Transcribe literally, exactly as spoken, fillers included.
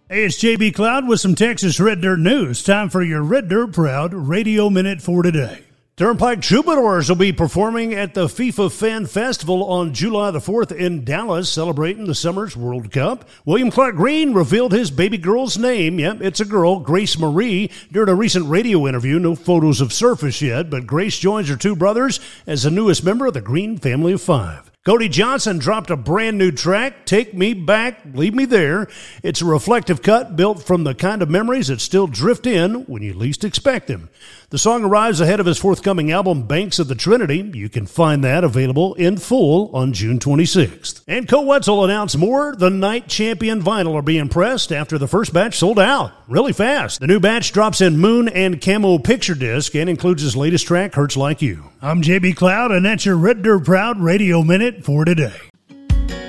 Hey, it's J B Cloud with some Texas Red Dirt news. Time for your Red Dirt Proud Radio Minute for today. Turnpike Troubadours will be performing at the FIFA Fan Festival on July the fourth in Dallas, celebrating the summer's World Cup. William Clark Green revealed his baby girl's name. Yep, it's a girl, Grace Marie, during a recent radio interview. No photos have surfaced yet, but Grace joins her two brothers as the newest member of the Green family of five. Cody Johnson dropped a brand new track, Take Me Back, Leave Me There. It's a reflective cut built from the kind of memories that still drift in when you least expect them. The song arrives ahead of his forthcoming album, Banks of the Trinity. You can find that available in full on June twenty-sixth. And Co Wetzel announced more The Night Champion vinyl are being pressed after the first batch sold out really fast. The new batch drops in Moon and Camo picture disc and includes his latest track, Hurts Like You. I'm J B Cloud, and that's your Red Dirt Proud Radio Minute for today.